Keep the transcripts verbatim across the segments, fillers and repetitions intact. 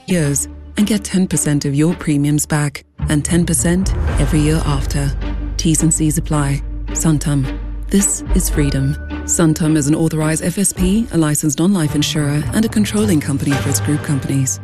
years and get ten percent of your premiums back and ten percent every year after. T's and C's apply. Santam. This is freedom. Santam is an authorised F S P, a licensed non-life insurer, and a controlling company for its group companies.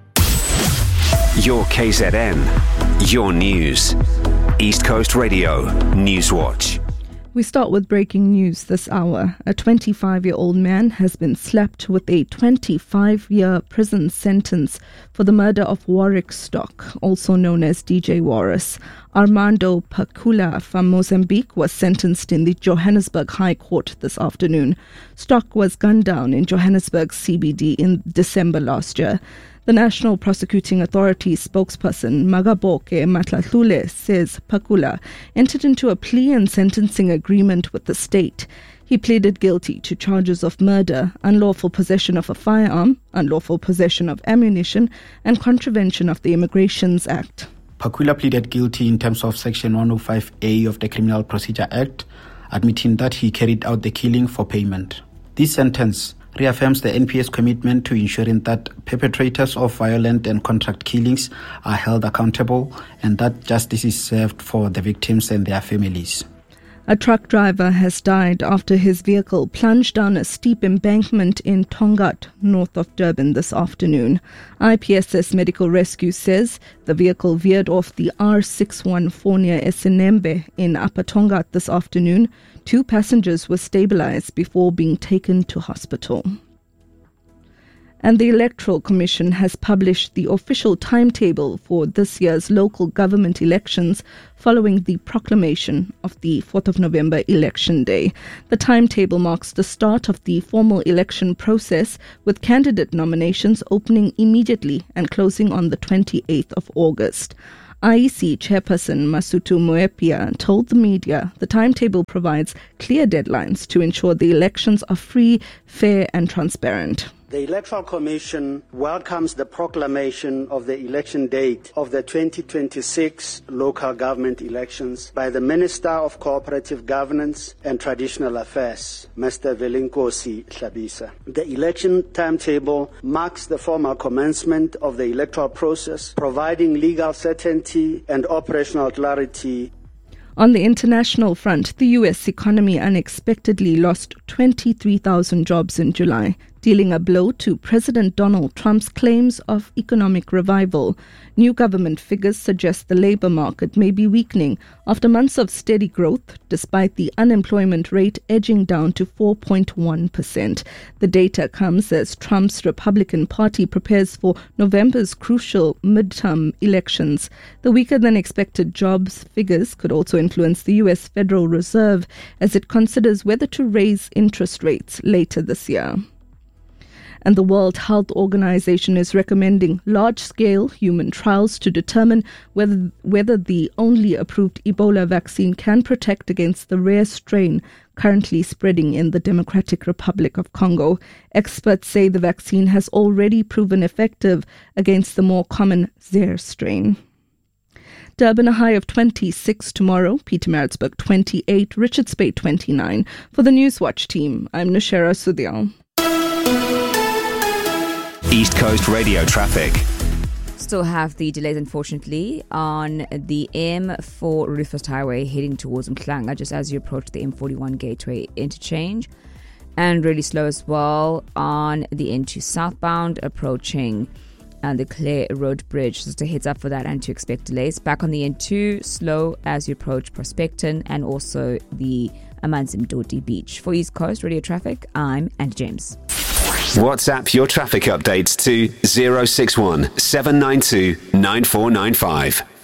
Your K Z N. Your news. East Coast Radio Newswatch. We start with breaking news this hour. A twenty-five-year-old man has been slapped with a twenty-five-year prison sentence for the murder of Warwick Stock, also known as D J Warris. Armando Pacula from Mozambique was sentenced in the Johannesburg High Court this afternoon. Stock was gunned down in Johannesburg C B D in December last year. The National Prosecuting Authority spokesperson Magaboke Matlahlule says Pacula entered into a plea and sentencing agreement with the state. He pleaded guilty to charges of murder, unlawful possession of a firearm, unlawful possession of ammunition, and contravention of the Immigrations Act. Pacula pleaded guilty in terms of Section one oh five A of the Criminal Procedure Act, admitting that he carried out the killing for payment. This sentence reaffirms the N P S commitment to ensuring that perpetrators of violent and contract killings are held accountable and that justice is served for the victims and their families. A truck driver has died after his vehicle plunged down a steep embankment in Tongaat, north of Durban this afternoon. I P S S Medical Rescue says the vehicle veered off the R six one four near Esenembe in Upper Tongaat this afternoon. Two passengers were stabilized before being taken to hospital. And the Electoral Commission has published the official timetable for this year's local government elections following the proclamation of the fourth of November election day. The timetable marks the start of the formal election process, with candidate nominations opening immediately and closing on the twenty-eighth of August. I E C Chairperson Masutu Moepia told the media the timetable provides clear deadlines to ensure the elections are free, fair and transparent. The Electoral Commission welcomes the proclamation of the election date of the twenty twenty-six local government elections by the Minister of Cooperative Governance and Traditional Affairs, Mister Velinkosi Hlabisa. The election timetable marks the formal commencement of the electoral process, providing legal certainty and operational clarity. On the international front, the U S economy unexpectedly lost twenty-three thousand jobs in July, dealing a blow to President Donald Trump's claims of economic revival. New government figures suggest the labor market may be weakening after months of steady growth, despite the unemployment rate edging down to four point one percent. The data comes as Trump's Republican Party prepares for November's crucial midterm elections. The weaker-than-expected jobs figures could also influence the U S Federal Reserve as it considers whether to raise interest rates later this year. And the World Health Organization is recommending large-scale human trials to determine whether whether the only approved Ebola vaccine can protect against the rare strain currently spreading in the Democratic Republic of Congo. Experts say the vaccine has already proven effective against the more common Zaire strain. Durban a high of twenty-six tomorrow, Pietermaritzburg twenty-eight, Richards Bay twenty-nine. For the Newswatch team, I'm Nashera Sudial. East Coast Radio traffic. Still have the delays, unfortunately, on the M four Rufus Highway heading towards Mklanga, just as you approach the M forty-one Gateway interchange. And really slow as well on the N two southbound approaching and the Clare Road Bridge. Just a heads up for that and to expect delays. Back on the N two, slow as you approach Prospecton and also the Amanzimdodi Beach. For East Coast Radio Traffic, I'm Andy James. WhatsApp your traffic updates to zero six one seven nine two nine four nine five.